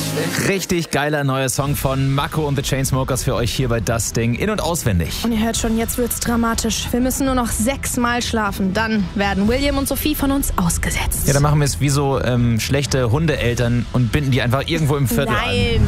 Richtig geiler neuer Song von Mako und The Chainsmokers für euch hier bei Das Ding. In- und auswendig. Und ihr hört schon, jetzt wird's dramatisch. Wir müssen nur noch 6 Mal schlafen. Dann werden William und Sophie von uns ausgesetzt. Ja, dann machen wir es wie so schlechte Hundeeltern und binden die einfach irgendwo im Viertel an. Nein.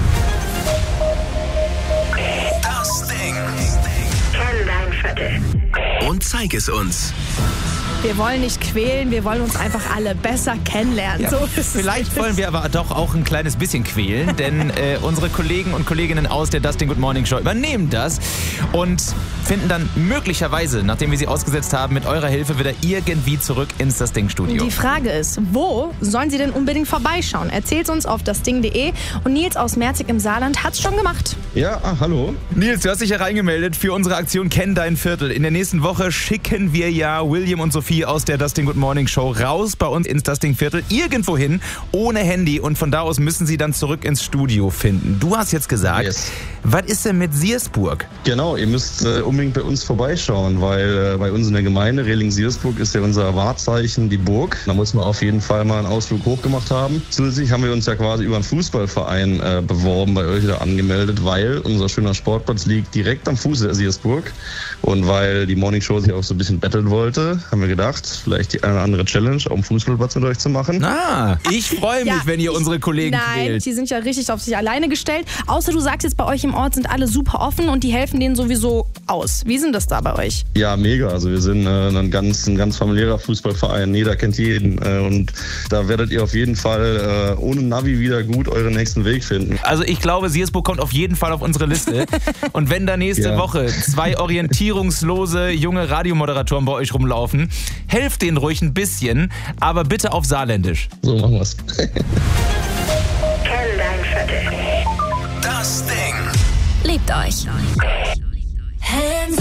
Das Ding. Kenn dein Viertel. Und zeig es uns. Wir wollen nicht quälen, wir wollen uns einfach alle besser kennenlernen. Ja, So ist es. vielleicht wollen wir aber doch auch ein kleines bisschen quälen, denn unsere Kollegen und Kolleginnen aus der Das Ding Good Morning Show übernehmen das und finden dann möglicherweise, nachdem wir sie ausgesetzt haben, mit eurer Hilfe wieder irgendwie zurück ins Das Ding Studio. Die Frage ist, wo sollen sie denn unbedingt vorbeischauen? Erzählt's uns auf dasding.de und Nils aus Merzig im Saarland hat's schon gemacht. Ja, hallo. Nils, du hast dich ja reingemeldet für unsere Aktion Kenn dein Viertel. In der nächsten Woche schicken wir ja William und Sophie aus der Das Ding Good Morning Show raus bei uns ins Das Ding Viertel, irgendwo hin, ohne Handy, und von da aus müssen sie dann zurück ins Studio finden. Du hast jetzt gesagt, Was ist denn mit Siersburg? Genau, ihr müsst unbedingt bei uns vorbeischauen, weil bei uns in der Gemeinde Rehling-Siersburg ist ja unser Wahrzeichen die Burg. Da muss man auf jeden Fall mal einen Ausflug hochgemacht haben. Zusätzlich haben wir uns ja quasi über einen Fußballverein beworben, bei euch da angemeldet, weil unser schöner Sportplatz liegt direkt am Fuße der Siersburg. Und weil die Morning Show sich auch so ein bisschen battlen wollte, haben wir gedacht, vielleicht die eine oder andere Challenge auf dem Fußballplatz mit euch zu machen. Ah, ich freue mich, wenn ihr unsere Kollegen Nein, quält. die sind ja richtig auf sich alleine gestellt. Außer du sagst jetzt, bei euch im Ort sind alle super offen und die helfen denen sowieso aus. Wie sind das da bei euch? Ja, mega. Also wir sind ein ganz familiärer Fußballverein. Jeder kennt jeden. Und da werdet ihr auf jeden Fall ohne Navi wieder gut euren nächsten Weg finden. Also ich glaube, Siersburg kommt auf jeden Fall auf unsere Liste. Und wenn da nächste Woche 2 orientierungslose junge Radiomoderatoren bei euch rumlaufen, helft denen ruhig ein bisschen, aber bitte auf Saarländisch. So machen wir's. Kenn dein Viertel. Das Ding. Liebt euch. Hands